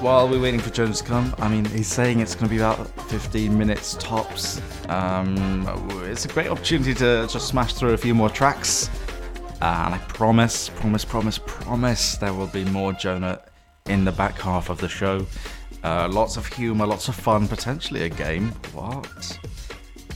while we're waiting for Jonas to come, I mean, he's saying it's going to be about 15 minutes tops. It's a great opportunity to just smash through a few more tracks. And I promise, there will be more Jonah in the back half of the show. Lots of humour, lots of fun, potentially a game. What?